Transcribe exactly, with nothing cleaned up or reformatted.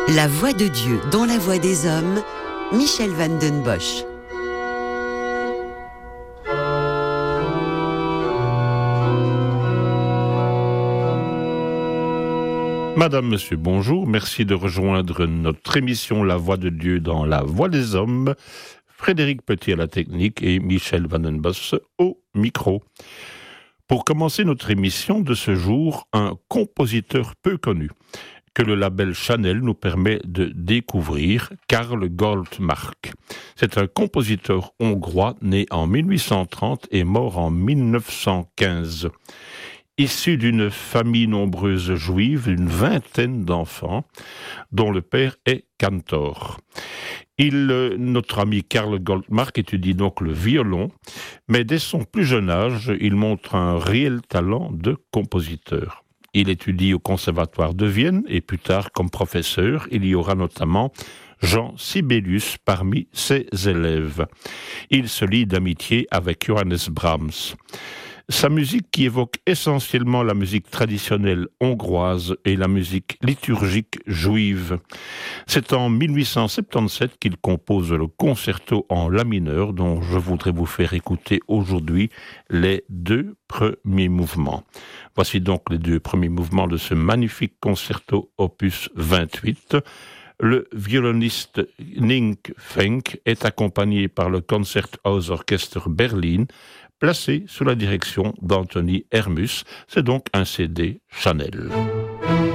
La voix de Dieu dans la voix des hommes, Michel Van den Bosch. Madame, Monsieur, bonjour. Merci de rejoindre notre émission La Voix de Dieu dans la Voix des Hommes. Frédéric Petit à la technique et Michel Van den Bosch au micro. Pour commencer notre émission de ce jour, un compositeur peu connu que le label Chanel nous permet de découvrir, Carl Goldmark. C'est un compositeur hongrois né en mille huit cent trente et mort en mille neuf cent quinze. Issu d'une famille nombreuse juive, une vingtaine d'enfants, dont le père est cantor. Il, notre ami Carl Goldmark étudie donc le violon, mais dès son plus jeune âge, il montre un réel talent de compositeur. Il étudie au Conservatoire de Vienne et plus tard comme professeur, il y aura notamment Jean Sibelius parmi ses élèves. Il se lie d'amitié avec Johannes Brahms. Sa musique, qui évoque essentiellement la musique traditionnelle hongroise et la musique liturgique juive. C'est en mille huit cent soixante-dix-sept qu'il compose le concerto en la mineur, dont je voudrais vous faire écouter aujourd'hui les deux premiers mouvements. Voici donc les deux premiers mouvements de ce magnifique concerto opus vingt-huit. Le violoniste Nink Fenk est accompagné par le Concerthaus-Orchester Berlin, placé sous la direction d'Anthony Hermus. C'est donc un C D Chanel.